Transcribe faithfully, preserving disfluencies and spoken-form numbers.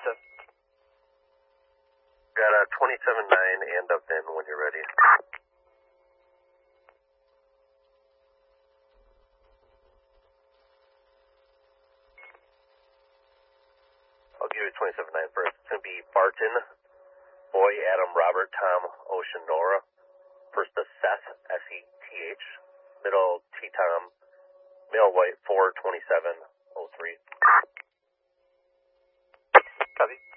twenty-seven. Got a twenty-seven nine and up in when you're ready. I'll give you twenty-seven nine first. It's going to be Barton, Boy, Adam, Robert, Tom, Ocean, Nora. First to Seth, S E T H. Middle, T Tom. Male white, four twenty-seven oh three. Copy.